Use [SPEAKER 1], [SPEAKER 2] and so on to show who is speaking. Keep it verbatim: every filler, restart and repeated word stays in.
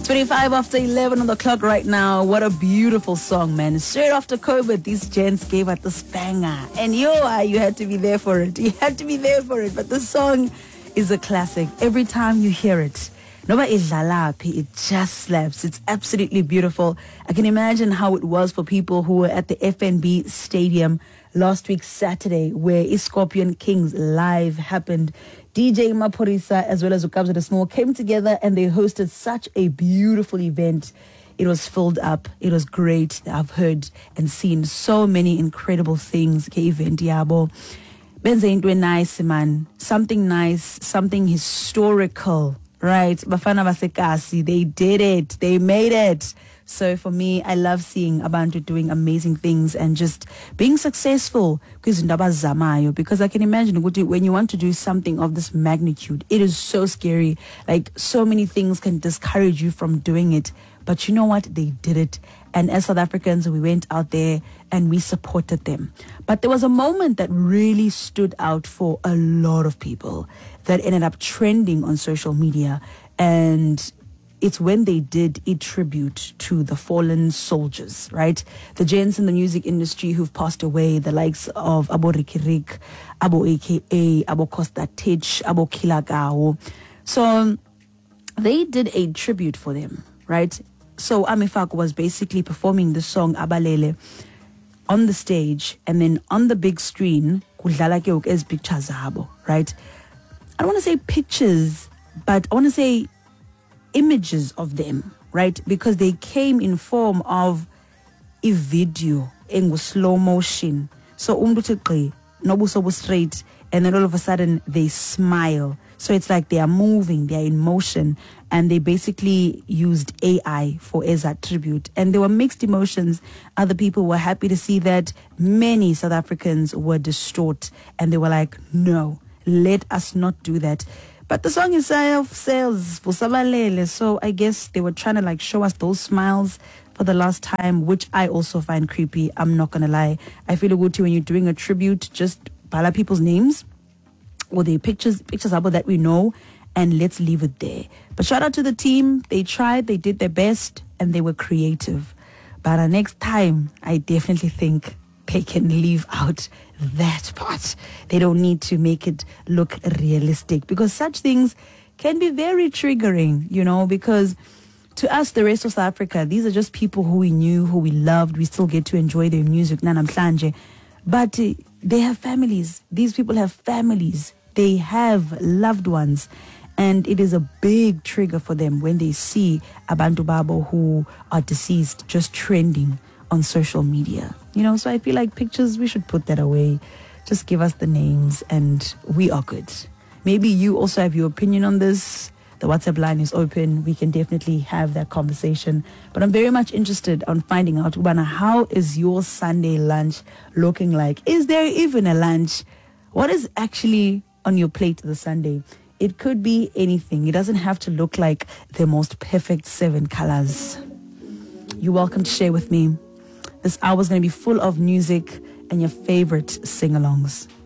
[SPEAKER 1] twenty-five after eleven on the clock right now. What a beautiful song, man. Straight after COVID, these gents gave out this banger. And yo, you had to be there for it. You had to be there for it. But the song is a classic. Every time you hear it, Nova idlalapi, it just slaps. It's absolutely beautiful. I can imagine how it was for people who were at the F N B Stadium last week Saturday, where Scorpion Kings live happened. D J Maphorisa as well as Ukabza the Small came together and they hosted such a beautiful event. It was filled up. It was great. I've heard and seen so many incredible things. Ke event yabo. Benze into nice, man. Something nice, something historical. Right, Bafana Vasekasi, they did it. They made it. So for me, I love seeing Abantu doing amazing things and just being successful. Because I can imagine when you want to do something of this magnitude, it is so scary. Like so many things can discourage you from doing it. But you know what? They did it. And as South Africans, we went out there and we supported them. But there was a moment that really stood out for a lot of people that ended up trending on social media. And it's when they did a tribute to the fallen soldiers, right? The gents in the music industry who've passed away, the likes of Abo Rikirik, Abo A K A, Abo Costa Titch, Abo Kilagao. So they did a tribute for them, right? So Amifak was basically performing the song Abalele on the stage, and then on the big screen, kudlala ke as pictures zabo, right? I don't want to say pictures, but I want to say images of them, right? Because they came in form of a video in slow motion. So umdutekli, nobusobu straight, and then all of a sudden they smile. So it's like they are moving, they are in motion, and they basically used A I for as a tribute. And there were mixed emotions. Other people were happy to see that. Many South Africans were distraught, and they were like, no, let us not do that. But the song itself says for Sabalele, so I guess they were trying to like show us those smiles for the last time, which I also find creepy. I'm not gonna lie. I feel good too when you're doing a tribute, just bala people's names or their pictures, pictures about that we know, and let's leave it there. But shout out to the team. They tried, they did their best, and they were creative. But uh, next time, I definitely think they can leave out that part. They don't need to make it look realistic, because such things can be very triggering, you know, because to us, the rest of South Africa, these are just people who we knew, who we loved. We still get to enjoy their music, Nanamhlanje. But uh, they have families. These people have families. They have loved ones. And it is a big trigger for them when they see Abantu Babo who are deceased just trending on social media. You know, so I feel like pictures, we should put that away. Just give us the names and we are good. Maybe you also have your opinion on this. The WhatsApp line is open. We can definitely have that conversation. But I'm very much interested on finding out, Ubana, how is your Sunday lunch looking like? Is there even a lunch? What is actually on your plate this Sunday? It could be anything. It doesn't have to look like the most perfect seven colors. You're welcome to share with me. This hour is going to be full of music and your favorite sing-alongs.